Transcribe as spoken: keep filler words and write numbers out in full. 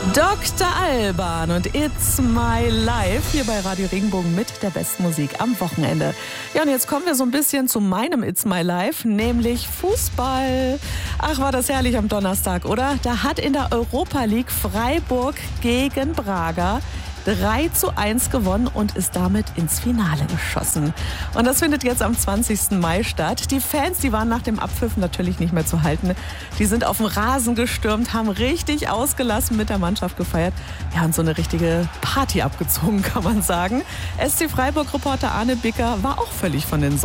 Doktor Alban und It's My Life hier bei Radio Regenbogen mit der besten Musik am Wochenende. Ja, und jetzt kommen wir so ein bisschen zu meinem It's My Life, nämlich Fußball. Ach, war das herrlich am Donnerstag, oder? Da hat in der Europa League Freiburg gegen Braga drei zu eins gewonnen und ist damit ins Finale geschossen. Und das findet jetzt am zwanzigsten Mai statt. Die Fans, die waren nach dem Abpfiff natürlich nicht mehr zu halten. Die sind auf den Rasen gestürmt, haben richtig ausgelassen mit der Mannschaft gefeiert. Ja, und so eine richtige Party abgezogen, kann man sagen. S C Freiburg-Reporter Arne Bicker war auch völlig von den Socken.